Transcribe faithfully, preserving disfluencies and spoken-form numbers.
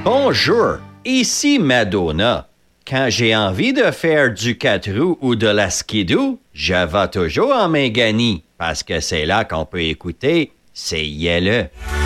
Bonjour, ici Madonna. Quand j'ai envie de faire du quatre roues ou de la skidoo, je vais toujours en Méganie, parce que c'est là qu'on peut écouter C'est Yelle.